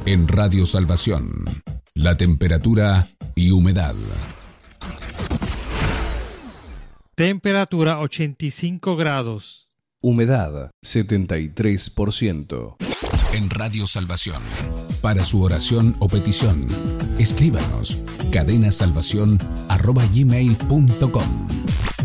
En Radio Salvación, la temperatura y humedad. Temperatura 85 grados. Humedad 73%. En Radio Salvación, para su oración o petición, escríbanos cadenasalvacion@gmail.com.